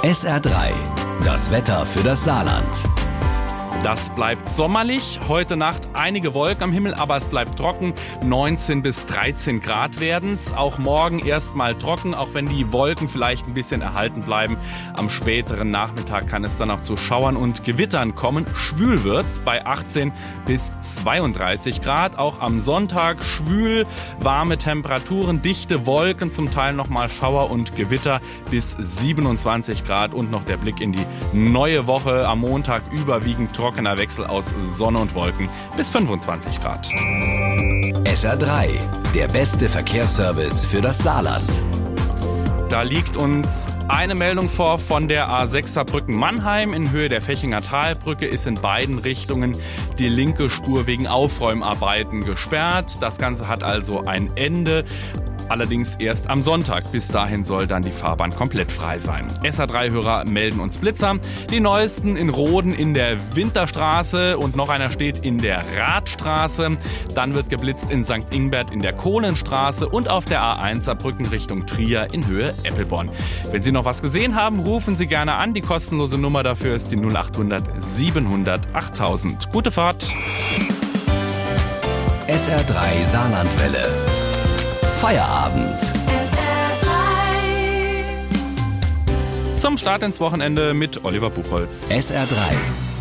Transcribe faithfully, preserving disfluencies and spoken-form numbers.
S R drei, das Wetter für das Saarland. Das bleibt sommerlich. Heute Nacht einige Wolken am Himmel, aber es bleibt trocken. neunzehn bis dreizehn Grad werden's. Auch morgen erstmal trocken, auch wenn die Wolken vielleicht ein bisschen erhalten bleiben. Am späteren Nachmittag kann es dann auch zu Schauern und Gewittern kommen. Schwül wird's bei achtzehn bis zweiunddreißig Grad. Auch am Sonntag schwül, warme Temperaturen, dichte Wolken, zum Teil nochmal Schauer und Gewitter bis siebenundzwanzig Grad. Und noch der Blick in die neue Woche. Am Montag überwiegend trocken. Trockener Wechsel aus Sonne und Wolken bis fünfundzwanzig Grad. S R drei, der beste Verkehrsservice für das Saarland. Da liegt uns eine Meldung vor von der A sechs Saarbrücken-Mannheim. In Höhe der Fechinger Talbrücke ist in beiden Richtungen die linke Spur wegen Aufräumarbeiten gesperrt. Das Ganze hat also ein Ende. Allerdings erst am Sonntag. Bis dahin soll dann die Fahrbahn komplett frei sein. S R drei Hörer melden uns Blitzer. Die neuesten in Roden in der Winterstraße und noch einer steht in der Radstraße. Dann wird geblitzt in Sankt Ingbert in der Kohlenstraße und auf der A eins Saarbrücken Richtung Trier in Höhe Eppelborn. Wenn Sie noch was gesehen haben, rufen Sie gerne an. Die kostenlose Nummer dafür ist die null acht hundert siebenhundert achttausend. Gute Fahrt! S R drei Saarlandwelle. Feierabend. S R drei. Zum Start ins Wochenende mit Oliver Buchholz. S R drei.